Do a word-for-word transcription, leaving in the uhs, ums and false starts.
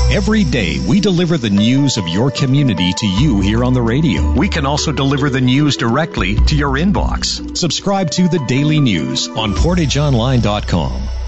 Every day, we deliver the news of your community to you here on the radio. We can also deliver the news directly to your inbox. Subscribe to the Daily News on portage online dot com.